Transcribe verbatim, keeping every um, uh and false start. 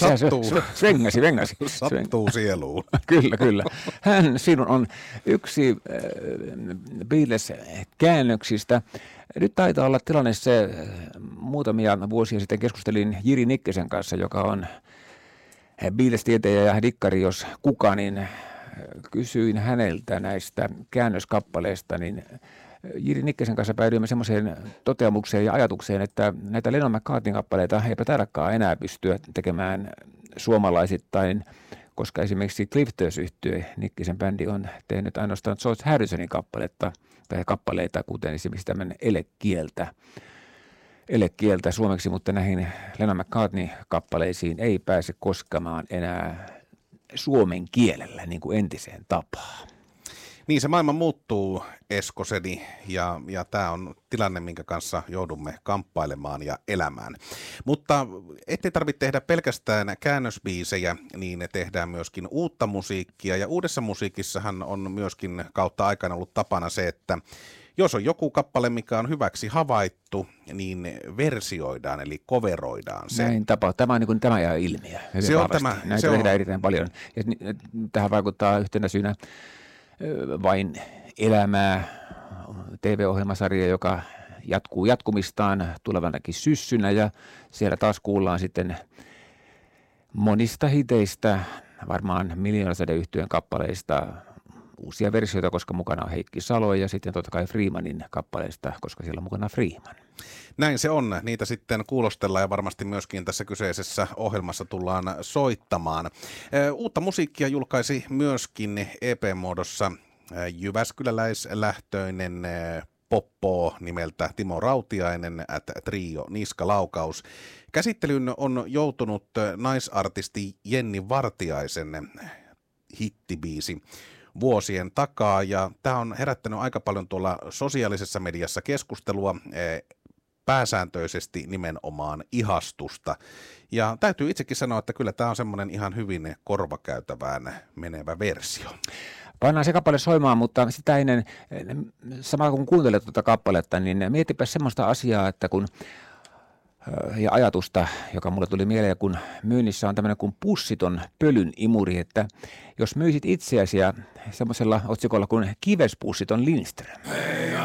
Sattuu. Se svengasi, vengasi. Sattuu sieluun. Kyllä, kyllä. Hän sinun on yksi äh, Beatles-käännöksistä. Nyt taitaa olla tilanne se, muutamia vuosia sitten keskustelin Jiri Nikkisen kanssa, joka on Beatles-tietäjä ja dikkari, jos kuka, niin kysyin häneltä näistä käännöskappaleista, niin Jiri Nikkisen kanssa päädyimme semmoiseen toteamukseen ja ajatukseen, että näitä Lennon McCartneyn kappaleita eipä taidakaan enää pystyä tekemään suomalaisittain, koska esimerkiksi Clifters-yhtye, Nikkisen bändi, on tehnyt ainoastaan George Harrisonin kappaletta, tai kappaleita, kuten esimerkiksi tämmöinen elekieltä, elekieltä suomeksi, mutta näihin Lennon McCartney-kappaleisiin ei pääse koskemaan enää suomen kielellä niin kuin entiseen tapaan. Niin se maailma muuttuu, Eskoseni, ja, ja tämä on tilanne, minkä kanssa joudumme kamppailemaan ja elämään. Mutta ettei tarvitse tehdä pelkästään käännösbiisejä, niin ne tehdään myöskin uutta musiikkia. Ja uudessa musiikissahan on myöskin kautta aikana ollut tapana se, että jos on joku kappale, mikä on hyväksi havaittu, niin versioidaan, eli coveroidaan se. Näin tapahtuu. Tämä on niin kuin tämä ja ilmiö. Se on tämä. Näitä se tehdään on... erittäin paljon. Ja tähän vaikuttaa yhtenä syynä Vain elämää, T V-ohjelmasarja, joka jatkuu jatkumistaan tulevanakin syssynä, ja siellä taas kuullaan sitten monista hiteistä, varmaan Miljoonasäde-yhtyeen kappaleista uusia versioita, koska mukana on Heikki Salo, ja sitten totta kai Freemanin kappaleista, koska siellä on mukana Freeman. Näin se on. Niitä sitten kuulostellaan ja varmasti myöskin tässä kyseisessä ohjelmassa tullaan soittamaan. Uutta musiikkia julkaisi myöskin E P-muodossa jyväskyläläislähtöinen poppo nimeltä Timo Rautiainen at Trio Niskalaukaus. Käsittelyyn on joutunut naisartisti Jenni Vartiaisen hittibiisi vuosien takaa, ja tämä on herättänyt aika paljon tuolla sosiaalisessa mediassa keskustelua, pääsääntöisesti nimenomaan ihastusta. Ja täytyy itsekin sanoa, että kyllä tämä on semmoinen ihan hyvin korvakäytävään menevä versio. Pannaan se kappale soimaan, mutta sitä ennen, samalla kun kuuntelet tuota kappaletta, niin mietipä semmoista asiaa, että kun ja ajatusta, joka mulle tuli mieleen, kun myynnissä on tämmöinen kuin pussiton pölyn imuri, että jos myisit itseäsi semmoisella otsikolla kuin kivespussiton Lindström.